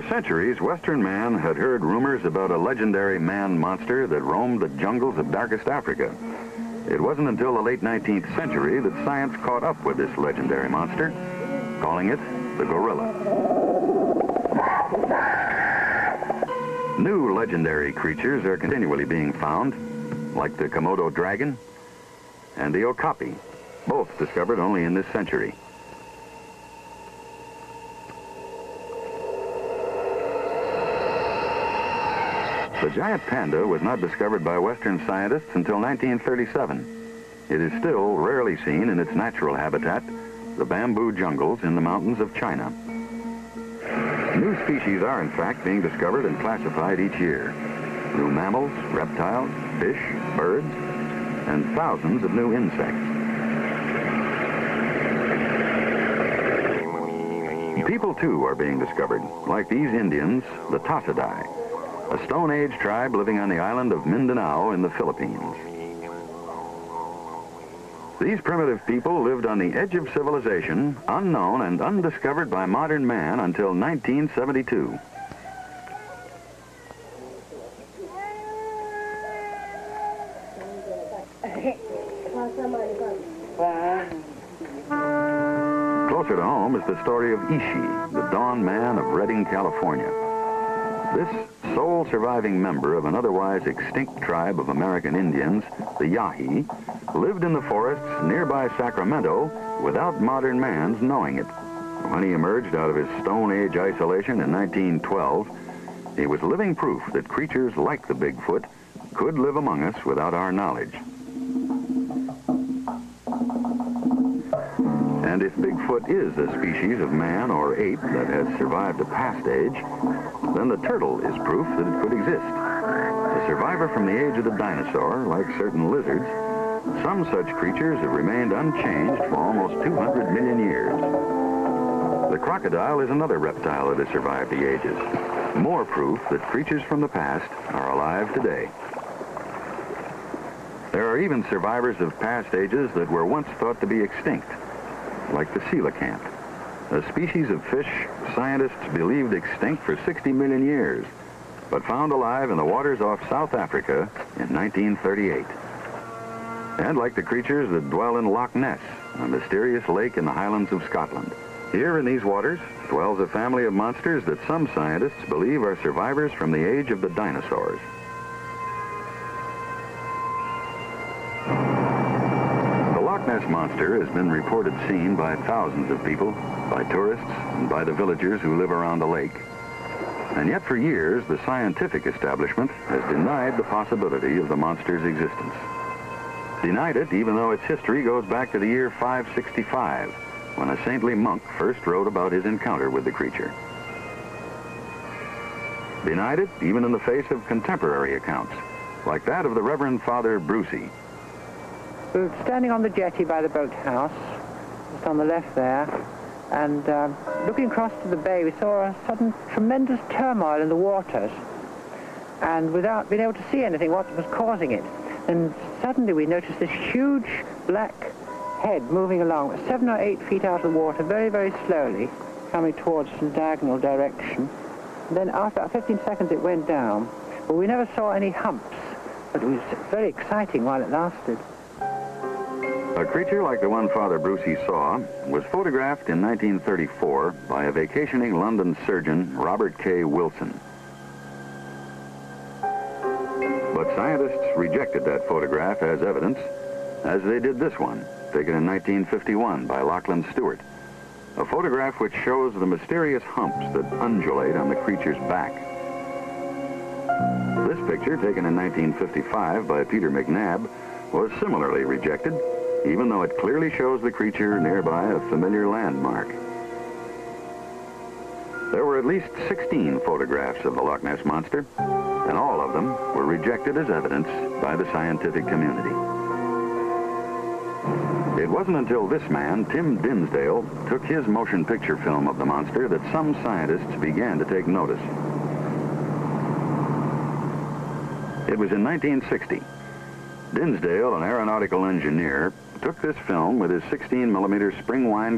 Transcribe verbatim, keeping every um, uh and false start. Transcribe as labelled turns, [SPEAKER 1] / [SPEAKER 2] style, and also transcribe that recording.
[SPEAKER 1] centuries, Western man had heard rumors about a legendary man-monster that roamed the jungles of darkest Africa. It wasn't until the late nineteenth century that science caught up with this legendary monster, calling it the gorilla. New legendary creatures are continually being found, like the Komodo dragon and the okapi, both discovered only in this century. The giant panda was not discovered by Western scientists until nineteen thirty-seven. It is still rarely seen in its natural habitat, the bamboo jungles in the mountains of China. New species are, in fact, being discovered and classified each year. New mammals, reptiles, fish, birds, and thousands of new insects. People, too, are being discovered, like these Indians, the Tasadai, a Stone Age tribe living on the island of Mindanao in the Philippines. These primitive people lived on the edge of civilization, unknown and undiscovered by modern man until nineteen seventy-two. Closer to home is the story of Ishi, the dawn man of Redding, California. This sole surviving member of an otherwise extinct tribe of American Indians, the Yahi, lived in the forests nearby Sacramento without modern man's knowing it. When he emerged out of his Stone Age isolation in nineteen twelve, he was living proof that creatures like the Bigfoot could live among us without our knowledge. And if Bigfoot is a species of man or ape that has survived a past age, then the turtle is proof that it could exist. A survivor from the age of the dinosaur, like certain lizards, some such creatures have remained unchanged for almost two hundred million years. The crocodile is another reptile that has survived the ages. More proof that creatures from the past are alive today. There are even survivors of past ages that were once thought to be extinct, like the coelacanth, a species of fish scientists believed extinct for sixty million years, but found alive in the waters off South Africa in nineteen thirty-eight. And like the creatures that dwell in Loch Ness, a mysterious lake in the Highlands of Scotland. Here in these waters dwells a family of monsters that some scientists believe are survivors from the age of the dinosaurs. The Loch Ness Monster has been reported seen by thousands of people, by tourists, and by the villagers who live around the lake. And yet for years, the scientific establishment has denied the possibility of the monster's existence. Denied it even though its history goes back to the year five sixty-five, when a saintly monk first wrote about his encounter with the creature. Denied it even in the face of contemporary accounts, like that of the Reverend Father Brucey.
[SPEAKER 2] We were standing on the jetty by the boathouse, just on the left there, and uh, looking across to the bay, we saw a sudden tremendous turmoil in the waters, and without being able to see anything, what was causing it. And suddenly we noticed this huge black head moving along, seven or eight feet out of the water, very, very slowly, coming towards us in a diagonal direction. And then after fifteen seconds it went down, but we never saw any humps, but it was very exciting while it lasted.
[SPEAKER 1] A creature like the one Father Brucey saw was photographed in nineteen thirty-four by a vacationing London surgeon, Robert K. Wilson. But scientists rejected that photograph as evidence, as they did this one, taken in nineteen fifty-one by Lachlan Stewart, a photograph which shows the mysterious humps that undulate on the creature's back. This picture, taken in nineteen fifty-five by Peter McNabb, was similarly rejected, even though it clearly shows the creature nearby a familiar landmark. There were at least sixteen photographs of the Loch Ness Monster, and all of them were rejected as evidence by the scientific community. It wasn't until this man, Tim Dinsdale, took his motion picture film of the monster that some scientists began to take notice. It was in nineteen sixty. Dinsdale, an aeronautical engineer, took this film with his sixteen millimeter Springwine